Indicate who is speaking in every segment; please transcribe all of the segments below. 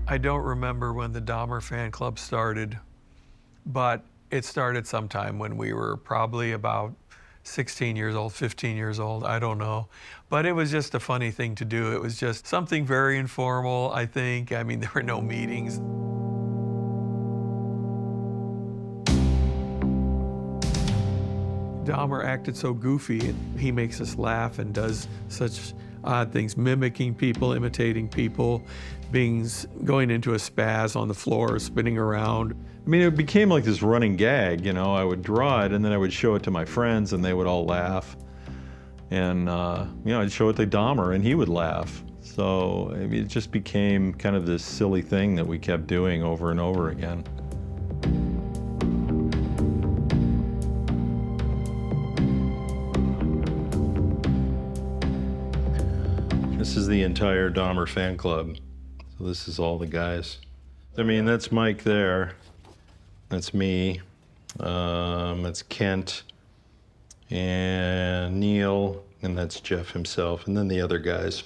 Speaker 1: I don't remember when the Dahmer fan club started, but it started sometime when we were probably about 16 years old, 15 years old, I don't know. But it was just a funny thing to do. It was just something very informal, I think. I mean, there were no meetings. Dahmer acted so goofy, and he makes us laugh and does such odd things, mimicking people, imitating people, going into a spaz on the floor, spinning around.
Speaker 2: I mean, it became like this running gag, you know. I would draw it and then I would show it to my friends and they would all laugh. And, you know, I'd show it to Dahmer and he would laugh. So I mean, it just became kind of this silly thing that we kept doing over and over again. This is the entire Dahmer fan club. So this is all the guys. I mean, that's Mike there. That's me. That's Kent and Neil, and that's Jeff himself, and then the other guys.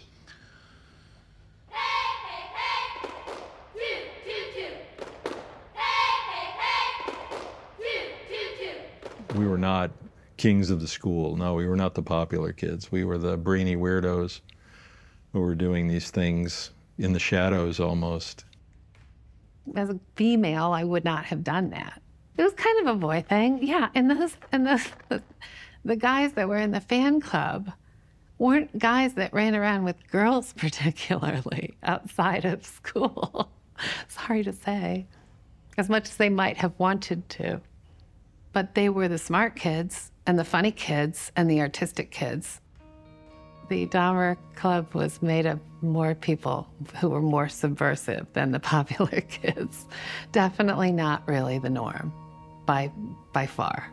Speaker 2: We were not kings of the school. No, we were not the popular kids. We were the brainy weirdos who were doing these things in the shadows almost.
Speaker 3: As a female, I would not have done that. It was kind of a boy thing, yeah. And the guys that were in the fan club weren't guys that ran around with girls particularly outside of school. Sorry to say, as much as they might have wanted to. But they were the smart kids and the funny kids and the artistic kids. The Dahmer Club was made of more people who were more subversive than the popular kids. Definitely not really the norm, by far.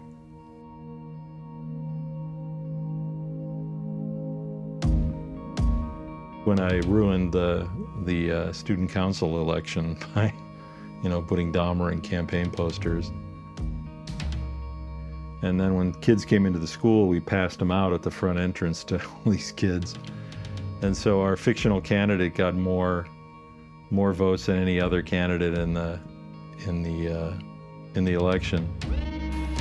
Speaker 2: When I ruined the student council election by, you know, putting Dahmer in campaign posters. And then when kids came into the school, we passed them out at the front entrance to all these kids. And so our fictional candidate got more votes than any other candidate in the election.